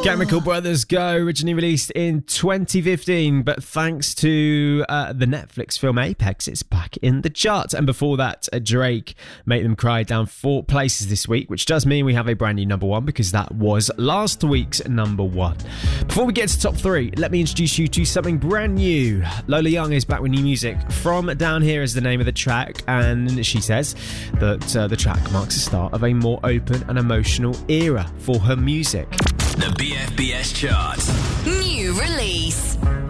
Chemical Brothers Go, originally released in 2015, but thanks to the Netflix film Apex, it's back in the charts. And before that, Drake, Make Them Cry, down 4 places this week, which does mean we have a brand new number 1 because that was last week's number 1. Before we get to top 3, let me introduce you to something brand new. Lola Young is back with new music. From Down Here is the name of the track, and she says that the track marks the start of a more open and emotional era for her music. The BFBS chart.